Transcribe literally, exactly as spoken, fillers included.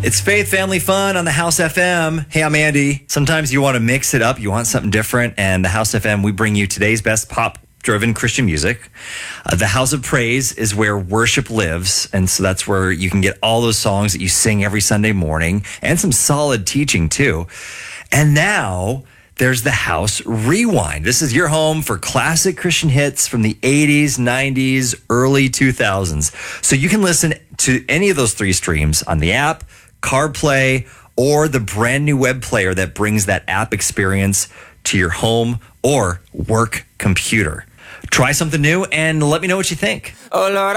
It's Faith Family Fun on the House F M. Hey, I'm Andy. Sometimes you want to mix it up. You want something different. And the House F M, we bring you today's best pop-driven Christian music. Uh, the House of Praise is where worship lives. And so that's where you can get all those songs that you sing every Sunday morning and some solid teaching, too. And now there's the House Rewind. This is your home for classic Christian hits from the eighties, nineties, early two thousands. So you can listen to any of those three streams on the app, CarPlay, or the brand new web player that brings that app experience to your home or work computer. Try something new and let me know what you think. Oh, Lord.